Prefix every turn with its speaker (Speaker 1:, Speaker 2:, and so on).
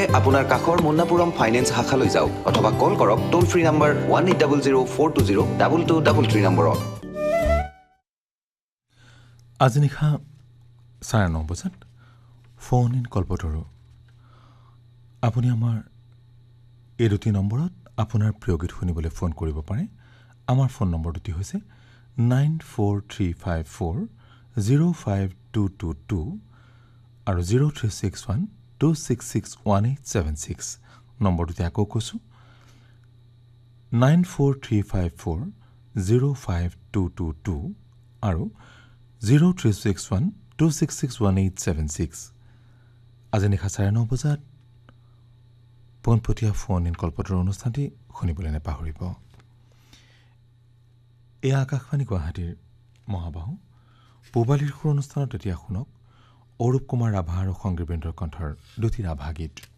Speaker 1: আপোনাৰ কাষৰ মুন্নাপুৰম ফাইনেন্স শাখালৈ যাওক অথবা কল কৰক টোল ফ্ৰী নম্বৰ 1800-420-2233 নম্বৰত।
Speaker 2: আজি নিশা 9:30 বজাত ফোন ইন কল্পতৰু। আপুনি আমাৰ এই দুটি নম্বৰত আপোনাৰ প্ৰিয় গীত শুনিবলৈ ফোন কৰিব পাৰে। আমাৰ ফোন নম্বৰ দুটি হৈছে 9435405222 আৰু 0361266186 নম্বৰ দুটি আকৌ কৈছোঁ 9435405222 আৰু 0361266186 আজি নিশা 9:30 বজাত পোনপটীয়া ফোন ইন কল্পতৰুৰ অনুষ্ঠানটি শুনিবলৈ নাপাহৰিব। এই আকাশবাণী গুৱাহাটীৰ মহাবাহু পূবালীৰ সুৰ অনুষ্ঠানত এতিয়া শুনক অৰূপ কুমাৰ ৰাভা আৰু সংগীবৃন্দৰ কণ্ঠৰ দুটি ৰাভা গীত।